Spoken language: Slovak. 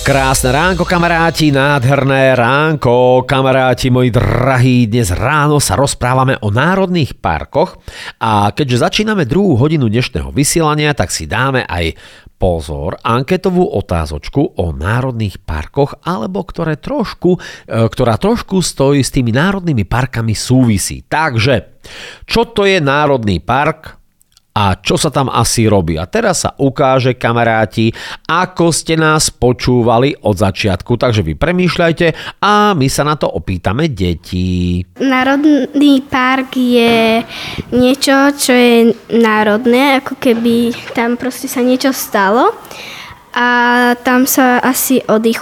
Krásne ránko, kamaráti, nádherné ránko, kamaráti moji drahí. Dnes ráno sa rozprávame o národných parkoch a keďže začíname 2. hodinu dnešného vysielania, tak si dáme aj pozor, anketovú otázočku o národných parkoch, alebo ktorá trošku stojí s tými národnými parkami súvisí. Takže, čo to je národný park? A čo sa tam asi robí? A teraz sa ukáže, kamaráti, ako ste nás počúvali od začiatku. Takže vy premýšľajte a my sa na to opýtame detí. Národný park je niečo, čo je národné, ako keby tam proste sa niečo stalo. A tam sa asi oddychuje